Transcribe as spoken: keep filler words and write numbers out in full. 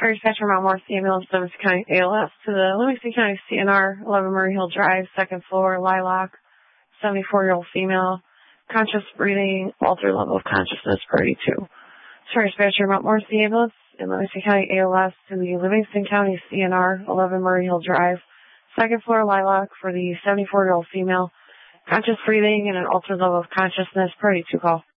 Fire dispatcher Mount Morris ambulance, Livingston County A L S to the Livingston County C N R, eleven Murray Hill Drive, second floor, Lilac, seventy-four-year-old female, conscious breathing, altered level of consciousness, priority two. Fire dispatcher Mount Morris ambulance in Livingston County A L S to the Livingston County C N R, eleven Murray Hill Drive, second floor, Lilac, for the seventy-four-year-old female, conscious breathing and an altered level of consciousness, priority two call.